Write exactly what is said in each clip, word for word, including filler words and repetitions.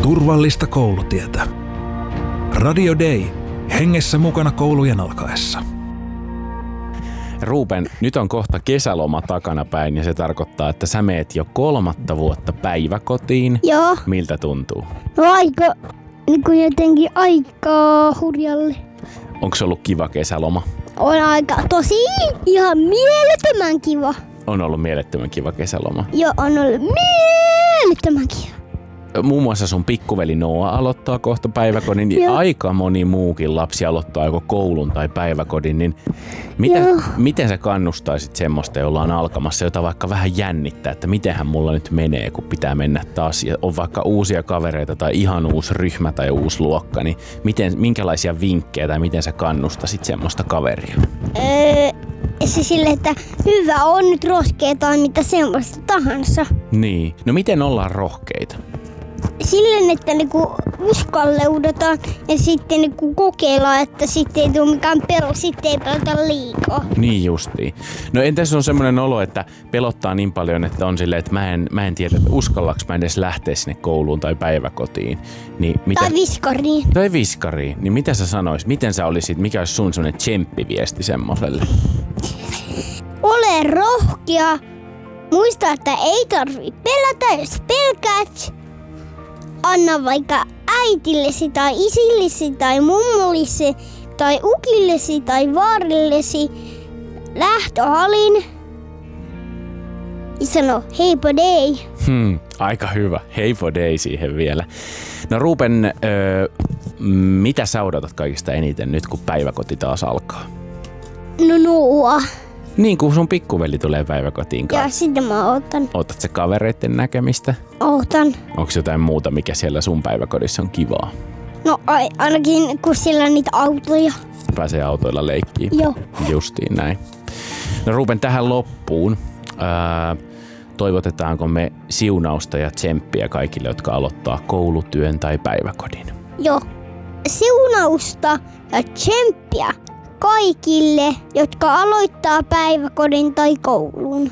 turvallista koulutietä. Radio Day. Hengessä mukana koulujen alkaessa. Ruben, nyt on kohta kesäloma takana päin ja se tarkoittaa, että sä meet jo kolmatta vuotta päiväkotiin. Joo. Miltä tuntuu? No aika, niin kuin jotenkin aika hurjalle. Onko se ollut kiva kesäloma? On aika tosi ihan mielettömän kiva. On ollut mielettömän kiva kesäloma. Joo, on ollut mielettömän kiva. Muun muassa sun pikkuveli Noa aloittaa kohta päiväkodin, niin aika moni muukin lapsi aloittaa joko koulun tai päiväkodin, niin miten, miten sä kannustaisit semmoista, jolla on alkamassa, jota vaikka vähän jännittää, että mitenhän mulla nyt menee, kun pitää mennä taas ja on vaikka uusia kavereita tai ihan uusi ryhmä tai uusi luokka, niin miten, minkälaisia vinkkejä tai miten sä kannustasit semmoista kaveria? Öö, se sille, että hyvä on nyt rohkea tai mitä semmoista tahansa. Niin, no miten ollaan rohkeita? Silleen, että niinku uskalleudutaan ja sitten niinku kokeillaan, että sitten ei tule mikään pelo, sitten ei pelota liikaa. Niin justiin. No entäs on semmoinen olo, että pelottaa niin paljon, että on silleen, että mä en, mä en tiedä, että uskallaks mä edes lähteä sinne kouluun tai päiväkotiin. Niin mitä... Tai viskariin. Tai viskariin. Niin mitä sä sanoisit? Miten sä olisit? Mikä olisi sun semmoinen tsemppiviesti semmoselle? Ole rohkea. Muista, että ei tarvii pelätä, jos pelkäät. Anna vaikka äitillesi tai isillesi tai mummollesi tai ukillesi tai vaarillesi lähtöhalin ja sano heippa day. Hmm, aika hyvä. Heippa day siihen vielä. No Ruben, öö, mitä sä odotat kaikista eniten nyt kun päiväkoti taas alkaa? No nuo. Niin kuin sun pikkuveli tulee päiväkotiin kanssa. Ja sitä mä ootan. Ootat sä kavereiden näkemistä? Ootan. Onko jotain muuta, mikä siellä sun päiväkodissa on kivaa? No ainakin kun siellä on niitä autoja. Pääsee autoilla leikkiin. Joo. Justiin näin. No Ruben, tähän loppuun. Ää, toivotetaanko me siunausta ja tsemppiä kaikille, jotka aloittaa koulutyön tai päiväkodin? Joo. Siunausta ja tsemppiä kaikille, jotka aloittaa päiväkodin tai koulun.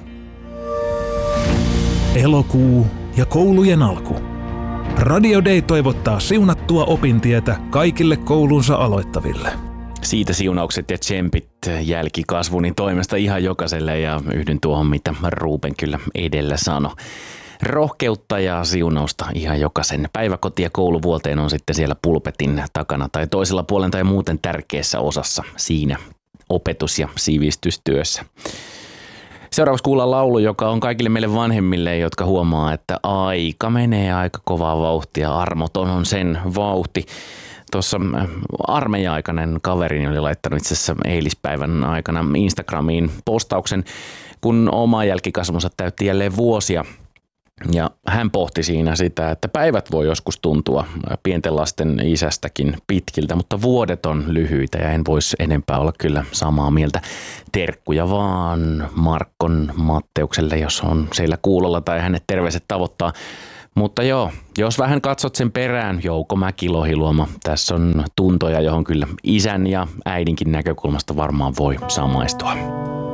Elokuu ja koulujen alku. Radio Day toivottaa siunattua opintietä kaikille koulunsa aloittaville. Siitä siunaukset ja tsempit jälkikasvunin toimesta ihan jokaiselle ja yhdyn tuohon, mitä Ruben kyllä edellä sanoi. Rohkeutta ja siunausta ihan jokaisen. Päiväkoti- ja kouluvuoteen on sitten siellä pulpetin takana tai toisella puolen tai muuten tärkeässä osassa siinä opetus- ja sivistystyössä. Seuraavaksi kuullaan laulu, joka on kaikille meille vanhemmille, jotka huomaa, että aika menee aika kovaa vauhtia. Armoton on sen vauhti. Tuossa armeija-aikainen kaverini oli laittanut itse asiassa eilispäivän aikana Instagramiin postauksen, kun oma jälkikasvunsa täytti jälleen vuosia. Ja hän pohti siinä sitä, että päivät voi joskus tuntua pienten lasten isästäkin pitkiltä, mutta vuodet on lyhyitä ja en voisi enempää olla kyllä samaa mieltä. Terkkuja vaan Markkon Matteukselle, jos on siellä kuulolla tai hänet terveiset tavoittaa. Mutta joo, jos vähän katsot sen perään, Jouko Mäki-Lohiluoma, tässä on tuntoja, johon kyllä isän ja äidinkin näkökulmasta varmaan voi samaistua.